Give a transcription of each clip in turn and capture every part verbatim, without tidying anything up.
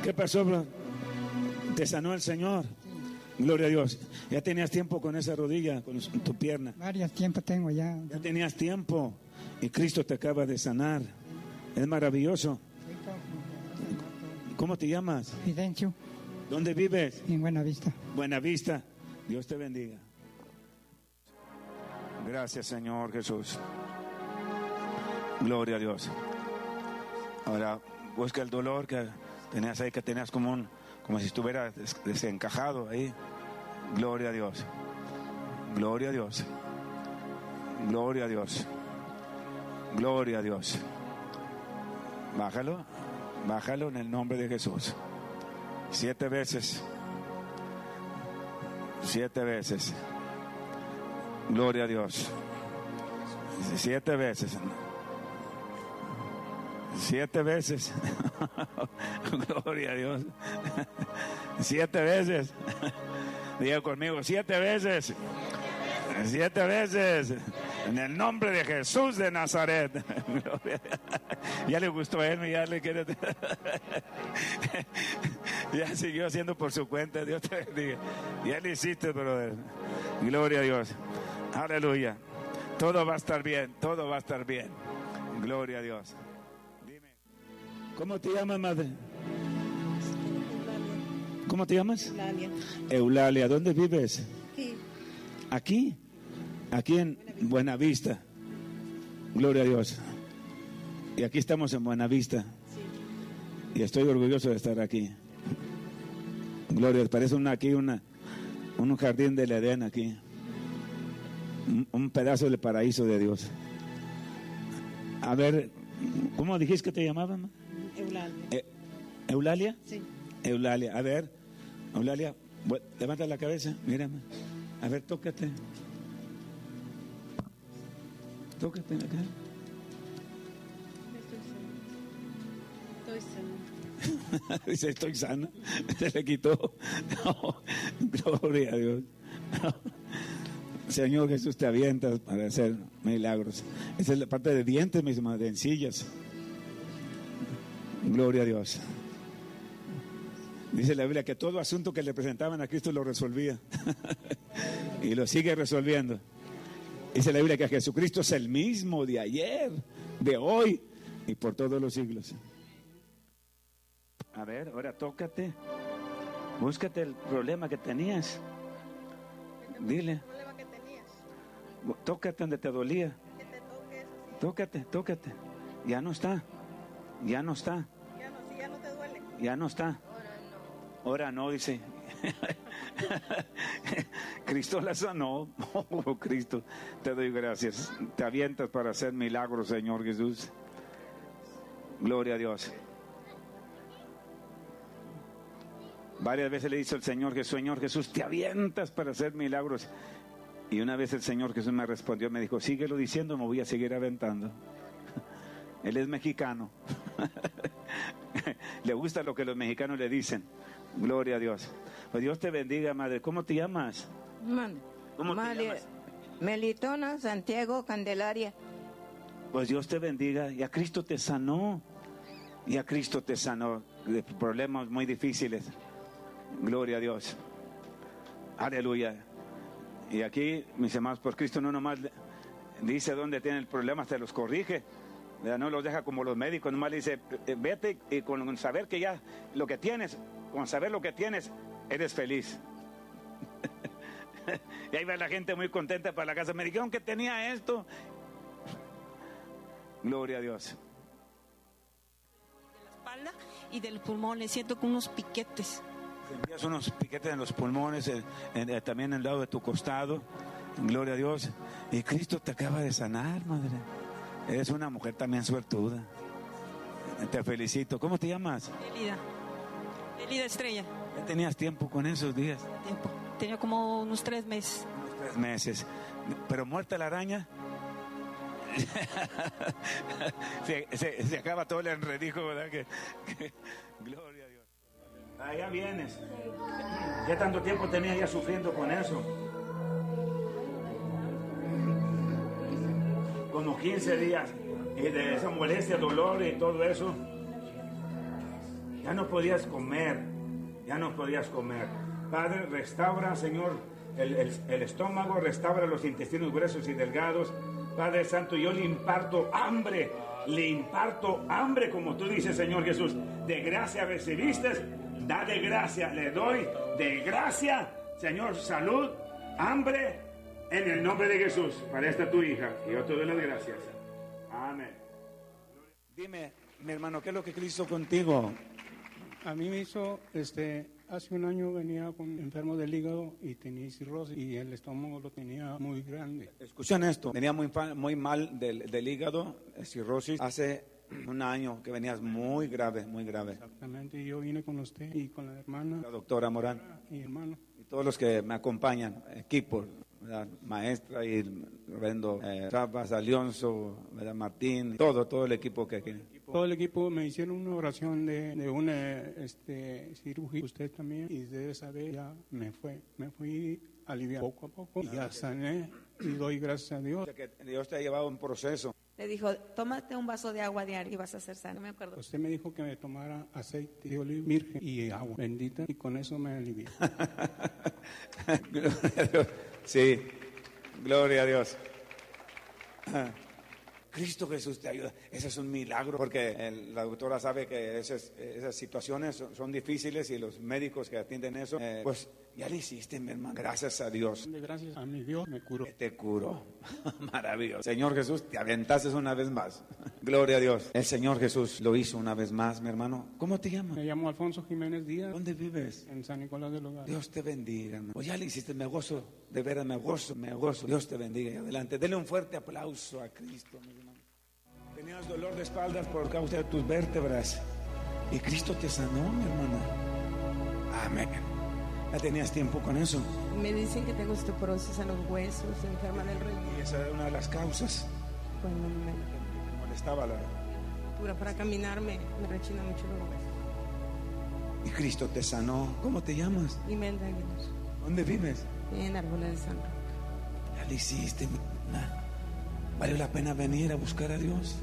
¿Qué pasó, bro? ¿Te sanó el Señor? Gloria a Dios. ¿Ya tenías tiempo con esa rodilla, con tu pierna? Varios tiempos tengo ya. Ya tenías tiempo y Cristo te acaba de sanar. Es maravilloso. ¿Cómo te llamas? Fidencio. ¿Dónde vives? En Buenavista. Buenavista. Dios te bendiga. Gracias, Señor Jesús. Gloria a Dios. Ahora busca el dolor que tenías ahí, que tenías como un, como si estuviera des- desencajado ahí. Gloria a Dios. Gloria a Dios. Gloria a Dios. Gloria a Dios. Bájalo. Bájalo en el nombre de Jesús. Siete veces. Siete veces. Gloria a Dios. Siete veces. Siete veces. Gloria a Dios. Siete veces. Diga conmigo, siete veces. Siete veces. En el nombre de Jesús de Nazaret. Ya le gustó a él, ya le quiere. Ya siguió haciendo por su cuenta. Dios te bendiga. Ya le hiciste, brother. Gloria a Dios. Aleluya. Todo va a estar bien. Todo va a estar bien. Gloria a Dios. Dime. ¿Cómo te llamas, madre? ¿Cómo te llamas? Eulalia. Eulalia. ¿Dónde vives? Aquí. ¿Aquí? Aquí en Buenavista. Gloria a Dios. Y aquí estamos en Buenavista. Sí. Y estoy orgulloso de estar aquí. Gloria, parece una, aquí una, un jardín del Edén aquí. Un, un pedazo del paraíso de Dios. A ver, ¿cómo dijiste que te llamaban? Eulalia. Eh, ¿Eulalia? Sí. Eulalia, a ver, Eulalia, bu- levanta la cabeza, mírame. A ver, tócate. Tócate acá. Estoy sana. Dice, estoy sana. Se le quitó. No, gloria a Dios. Señor Jesús, te avientas para hacer milagros. Esa es la parte de dientes, mis hermanos, de encillas. Gloria a Dios. Dice la Biblia que todo asunto que le presentaban a Cristo lo resolvía. Y lo sigue resolviendo. Dice la Biblia que Jesucristo es el mismo de ayer, de hoy y por todos los siglos. A ver, ahora tócate. Búscate el problema que tenías. Dile. ¿El problema que tenías? Tócate donde te dolía. Que te toques así. Tócate, tócate. Ya no está. Ya no está. Ya no, si ya no te duele. Ya no está. Ahora no, dice. Cristo la sanó. Oh, Cristo, te doy gracias. Te avientas para hacer milagros, Señor Jesús. Gloria a Dios. Varias veces le dice el Señor Jesús, Señor Jesús, te avientas para hacer milagros. Y una vez el Señor Jesús me respondió, me dijo, síguelo diciendo, me voy a seguir aventando. Él es mexicano. Le gusta lo que los mexicanos le dicen. Gloria a Dios. Pues Dios te bendiga, madre. ¿Cómo te llamas? Man, ¿Cómo te María- llamas? Melitona Santiago Candelaria. Pues Dios te bendiga. Y a Cristo te sanó. Y a Cristo te sanó de problemas muy difíciles. Gloria a Dios. Aleluya. Y aquí, mis hermanos, por Cristo no nomás le- dice dónde tiene el problema, te los corrige. Ya no los deja como los médicos, nomás le dice, eh, vete y con saber que ya lo que tienes, con saber lo que tienes, eres feliz. Y ahí va la gente muy contenta para la casa. Me dijeron que tenía esto. Gloria a Dios. De la espalda y del pulmón, le siento con unos piquetes. Sentías unos piquetes en los pulmones, en- en- eh, también en el lado de tu costado. Gloria a Dios. Y Cristo te acaba de sanar, madre. Eres una mujer también suertuda. Te felicito. ¿Cómo te llamas? Elida. Elida Estrella. Ya tenías tiempo con esos días. Tiempo. Tenía como unos tres meses. Unos tres meses. Pero muerta la araña. se, se- se acaba todo el enredijo, ¿verdad? Que, que- gloria a Dios. Allá vienes. ¿Qué tanto tiempo tenías ya sufriendo con eso? Como quince días. Y de esa molestia, dolor y todo eso. Ya no podías comer, ya no podías comer. Padre, restaura, Señor, el, el, el estómago, restaura los intestinos gruesos y delgados. Padre Santo, yo le imparto hambre, le imparto hambre, como tú dices, Señor Jesús. De gracia recibiste, da de gracia, le doy de gracia, Señor, salud, hambre, en el nombre de Jesús. Para esta tu hija, y yo te doy las gracias. Amén. Dime, mi hermano, ¿qué es lo que Cristo contigo? A mí me hizo, este, hace un año venía con enfermo del hígado y tenía cirrosis y el estómago lo tenía muy grande. Escuchan esto, venía muy, muy mal del, del hígado, cirrosis, hace un año que venías muy grave, muy grave. Exactamente, y yo vine con usted y con la hermana. La doctora Morán. Y hermano. Y todos los que me acompañan, equipo, ¿verdad? Maestra y Rendo, eh, Rafa, Alionso, ¿verdad? Martín, todo, todo el equipo que aquí. Todo el equipo me hicieron una oración de, de una este, cirugía, usted también, y debe saber, ya me fue, me fui aliviando poco a poco, y ya sané, y doy gracias a Dios. Que Dios te ha llevado un proceso. Le dijo, tómate un vaso de agua diario y vas a ser sano, me acuerdo. Usted me dijo que me tomara aceite de oliva virgen y agua bendita, y con eso me alivié. Gloria a Dios. Sí, gloria a Dios. Cristo Jesús te ayuda. Ese es un milagro, porque el, la doctora sabe que esas, esas situaciones son, son difíciles y los médicos que atienden eso, eh, pues ya le hiciste, mi hermano. Gracias a Dios. Gracias a mi Dios me curó. Que te curó. Maravilloso. Señor Jesús, te aventaste una vez más. Gloria a Dios. El Señor Jesús lo hizo una vez más, mi hermano. ¿Cómo te llamas? Me llamo Alfonso Jiménez Díaz. ¿Dónde vives? En San Nicolás del Hogar. Dios te bendiga, hermano. Pues ya le hiciste, me gozo. De veras, me gozo, me gozo. Dios te bendiga. Y adelante. Dele un fuerte aplauso a Cristo, mi hermano. Tenías dolor de espaldas por causa de tus vértebras y Cristo te sanó, mi hermana. Amén. ¿Ya tenías tiempo con eso? Me dicen que tengo osteoporosis en los huesos, enferma del riñón. Y esa era una de las causas. Bueno, me, Me molestaba la... pura para caminar me, me rechina mucho los huesos. Y Cristo te sanó. ¿Cómo te llamas? Imelda Aguilar, ¿Dónde vives? en Árboles de San Roque. Ya lo hiciste, mi hermana. Valió la pena venir a buscar a Dios.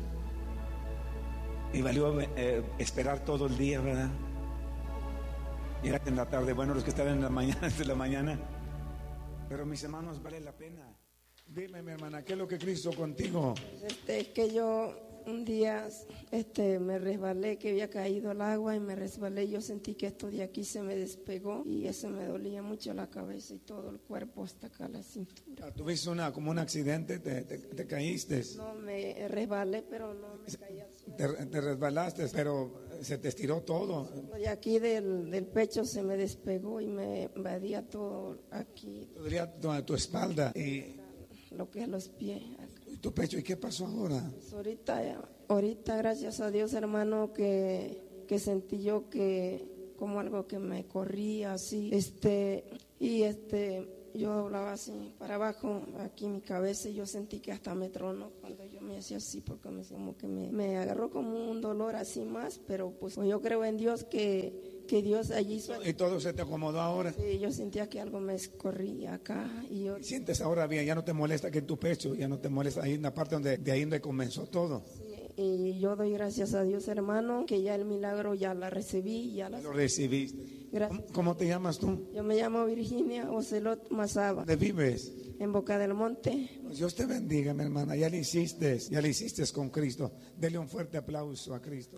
Y valió eh, esperar todo el día, ¿verdad? Llegaste en la tarde, bueno, los que están en la mañana, desde la mañana. Pero mis hermanos, vale la pena. Dime, mi hermana, ¿qué es lo que Cristo contigo? Este, es que yo un día este, me resbalé, que había caído al agua y me resbalé. Yo sentí que esto de aquí se me despegó y eso me dolía mucho la cabeza y todo el cuerpo hasta acá la cintura. ¿Tuviste una, como un accidente? ¿Te, te, te caíste? No, me resbalé, pero no me caí al suelo. Te, te resbalaste, pero se te estiró todo. De aquí del, del pecho se me despegó y me invadía todo aquí. Te dolía tu, tu espalda y lo que es los pies. tu pecho. ¿Y qué pasó ahora? Pues ahorita, ahorita, gracias a Dios, hermano, que, que sentí yo que como algo que me corría así, este, y este, yo hablaba así para abajo, aquí mi cabeza, y yo sentí que hasta me tronó cuando yo me hacía así, porque me, como que me, me agarró como un dolor así más, pero pues yo creo en Dios que, que Dios allí hizo. ¿Y todo se te acomodó ahora? Sí, yo sentía que algo me escorría acá. Y yo, ¿Y sientes ahora bien? Ya no te molesta que en tu pecho, ya no te molesta ahí en la parte donde, de ahí donde comenzó todo. sí, y yo doy gracias a Dios, hermano, que ya el milagro ya la recibí, ya la Lo recibiste. Gracias. ¿Cómo, cómo te llamas tú? Yo me llamo Virginia Ocelot Mazaba, ¿Dónde vives? en Boca del Monte. Pues Dios te bendiga, mi hermana. Ya le hiciste, ya le hiciste con Cristo. Dele un fuerte aplauso a Cristo.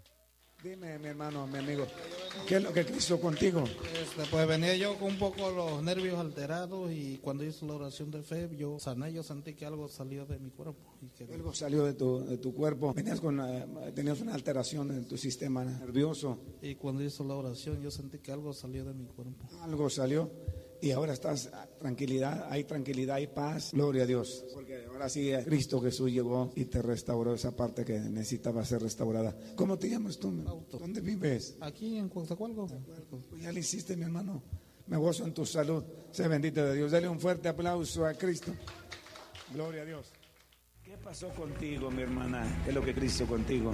Dime, mi hermano, mi amigo, ¿qué es lo que Cristo contigo? Este, pues venía yo con un poco los nervios alterados y cuando hice la oración de fe, yo sané, yo sentí que algo salió de mi cuerpo. Y que Algo salió de tu, de tu cuerpo. Venías con, eh, tenías una alteración en tu sistema nervioso. Y cuando hice la oración, yo sentí que algo salió de mi cuerpo. Algo salió y ahora estás ah, tranquilidad, hay tranquilidad y paz. Gloria a Dios. Porque ahora sí eh, Cristo Jesús llegó y te restauró esa parte que necesitaba ser restaurada. ¿Cómo te llamas tú? mi- Auto. ¿Dónde vives? Aquí en Coatzacoalcos. Pues ya le hiciste, mi hermano. Me gozo en tu salud. Sea bendito de Dios. Dale un fuerte aplauso a Cristo. Gloria a Dios. ¿Qué pasó contigo, mi hermana? ¿Qué es lo que Cristo contigo?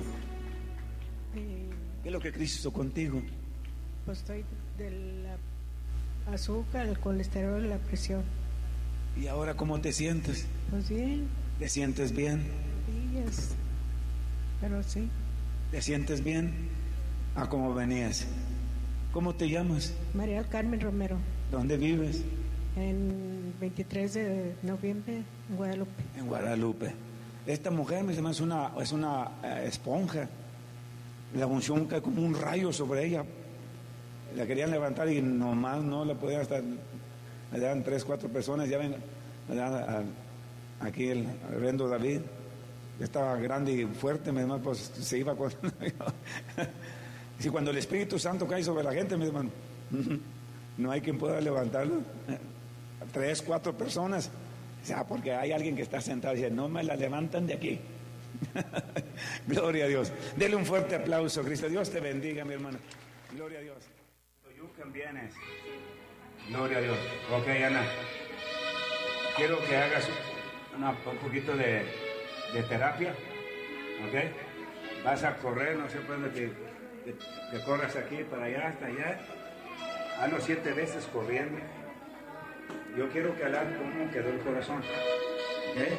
Eh, ¿Qué es lo que Cristo hizo contigo? pues estoy del azúcar, el colesterol, la presión. ¿Y ahora cómo te sientes? Pues bien, ¿Te sientes bien? días, pero sí, ¿Te sientes bien? a como venías. ¿Cómo te llamas? María del Carmen Romero, ¿Dónde vives? en veintitrés de noviembre, en Guadalupe. En Guadalupe. Esta mujer me es una, es una eh, esponja. La unción cae como un rayo sobre ella. La querían levantar y nomás no la podían estar. Le daban tres, cuatro personas. Ya ven, le daban a- aquí el reverendo David. Estaba grande y fuerte, mi hermano, pues se iba con. Si cuando el Espíritu Santo cae sobre la gente, mi hermano, no hay quien pueda levantarlo. Tres, cuatro personas. O sea, porque hay alguien que está sentado y dice, no me la levantan de aquí. Gloria a Dios. Dele un fuerte aplauso, Cristo. Dios te bendiga, mi hermano. Gloria a Dios. You can vienes. Gloria a Dios. Ok, Ana. Quiero que hagas una, un poquito de, de terapia. Ok. Vas a correr, no sé por dónde te, te, te corras aquí, para allá, hasta allá. Hazlo siete veces corriendo. Yo quiero que hablar cómo quedó el corazón. ¿Okay?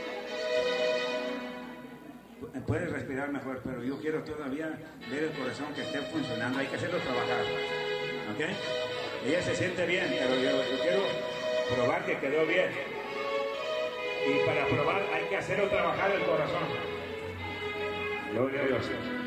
Puedes respirar mejor, pero yo quiero todavía ver el corazón que esté funcionando. Hay que hacerlo trabajar. ¿Ok? Ella se siente bien, pero yo, yo quiero probar que quedó bien. Y para probar hay que hacerlo trabajar el corazón. Gloria a Dios.